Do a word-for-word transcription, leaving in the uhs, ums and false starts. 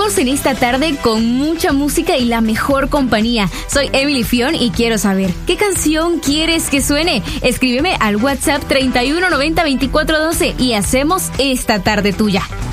Seguimos en esta tarde con mucha música y la mejor compañía. Soy Emily Fion y quiero saber, ¿qué canción quieres que suene? Escríbeme al WhatsApp treinta y uno noventa veinticuatro doce y hacemos esta tarde tuya.